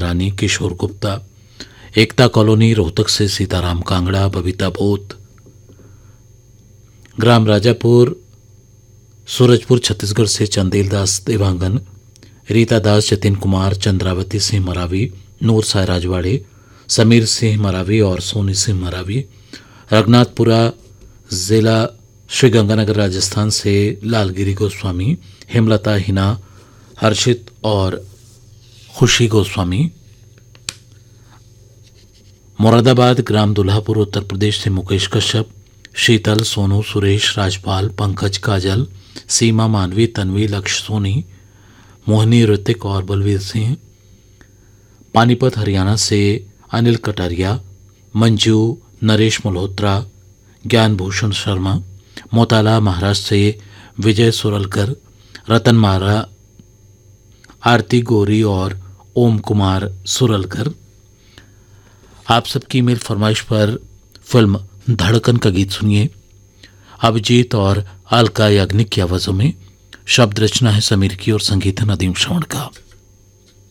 ईरानी, किशोर गुप्ता। एकता colony Rohtak से सीताराम कांगड़ा, बबीता बोत। Gram Rajapur Surajpur Chhattisgarh से चंदेल दास देवांगन, रीता दास, जतिन कुमार, चंद्रावती सिंह मरावी, नूर साय राजवाड़े, समीर सिंह मरावी और सोनी सिंह मरावी। रघुनाथपुरा जिला श्रीगंगानगर राजस्थान से लालगिरी गोस्वामी, हेमलता, हिना, हर्षित और खुशी गोस्वामी। मुरादाबाद ग्राम दुल्हापुर उत्तर प्रदेश से मुकेश कश्यप, शीतल, सोनू, सुरेश, राजपाल, पंकज, काजल, सीमा, मानवी, तन्वी, लक्ष्य, सोनी, मोहिनी, ऋतिक और बलवीर सिंह। पानीपत हरियाणा से अनिल कटारिया, मंजू, नरेश मल्होत्रा, ज्ञान भूषण शर्मा। मोताला महाराष्ट्र से विजय सुरलकर, रतन मारा, आरती गोरी और ओम कुमार सुरलकर। आप सबकी मेल फरमाइश पर फिल्म धड़कन का गीत सुनिए। अभिजीत और अलका याग्निक की आवाजों में। शब्द रचना है समीर की और संगीत है नदीम श्रवण का।